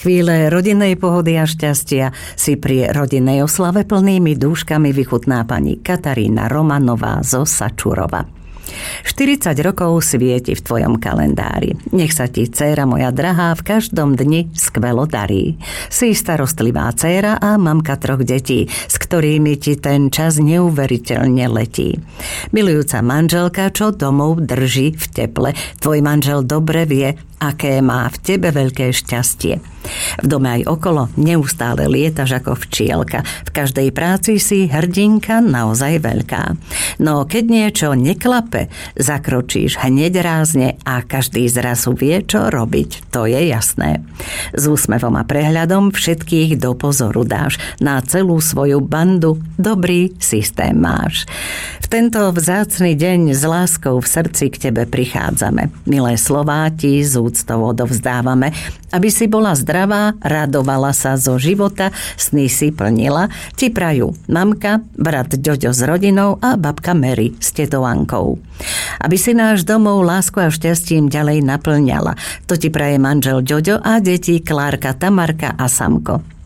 Chvíle rodinnej pohody a šťastia si pri rodinnej oslave plnými dúškami vychutná pani Katarína Romanová zo Sačurova. 40 rokov svieti v tvojom kalendári. Nech sa ti, dcéra moja drahá, v každom dni skvelo darí. Si starostlivá dcéra a mamka 3 detí, s ktorými ti ten čas neuveriteľne letí. Milujúca manželka, čo domov drží v teple. Tvoj manžel dobre vie, aké má v tebe veľké šťastie. V dome aj okolo neustále lietaš ako včielka. V každej práci si hrdinka naozaj veľká. No keď niečo neklape, zakročíš hneď rázne a každý zrazu vie, čo robiť. To je jasné. S úsmevom a prehľadom všetkých do pozoru dáš. Na celú svoju bandu dobrý systém máš. V tento vzácny deň s láskou v srdci k tebe prichádzame. Milé slová ti z úctou odovzdávame, aby si bola zdravá, radovala sa zo života, sny si plnila, ti prajú mamka, brat Ďoďo s rodinou a babka Mary s tetou Ankou. Aby si náš domov lásku a šťastím ďalej naplňala. To ti praje manžel Ďoďo a deti Klárka, Tamarka a Samko.